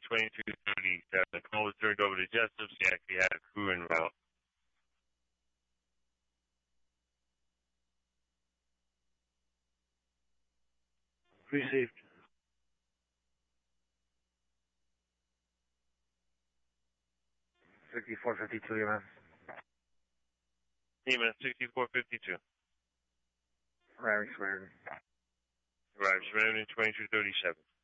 2237. The call was turned over to Jessup. She actually had a crew en route. Received. $64.52, EMS. EMS 6452. Arriving Samaritan. Arrived Samaritan 2237.